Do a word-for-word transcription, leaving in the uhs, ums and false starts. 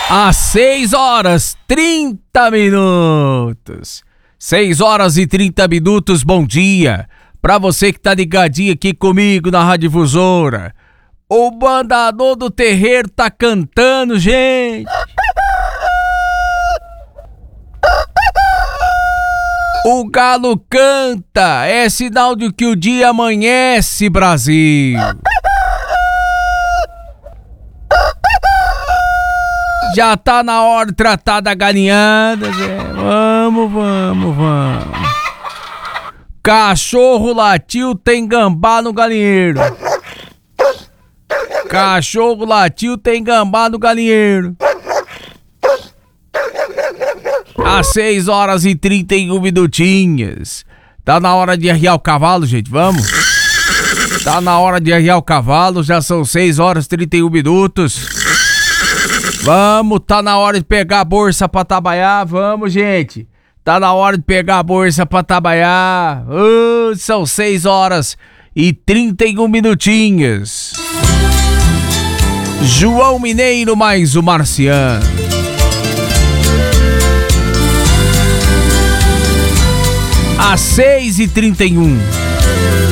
Às seis horas trinta minutos. seis horas e trinta minutos, bom dia. Pra você que tá ligadinho aqui comigo na Rádio Difusora. O bandador do terreiro tá cantando, gente. O galo canta, é sinal de que o dia amanhece, Brasil. Já tá na hora de tratar da galinhada, Zé. Vamos, vamos, vamos. Cachorro latiu, tem gambá no galinheiro. Cachorro latiu, tem gambá no galinheiro. Às seis horas e trinta e um minutinhos. Tá na hora de arriar o cavalo, gente, vamos. Tá na hora de arriar o cavalo, já são seis horas e trinta e um minutos. Vamos, tá na hora de pegar a bolsa pra trabalhar, vamos, gente. Tá na hora de pegar a bolsa pra trabalhar. Uh, são seis horas e trinta e um minutinhos. João Mineiro mais o Marciano. Às seis e trinta e um.